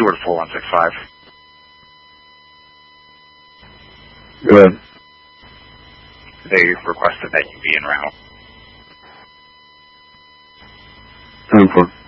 Stewart 4165. Go ahead. They requested that you be en route. 10-4.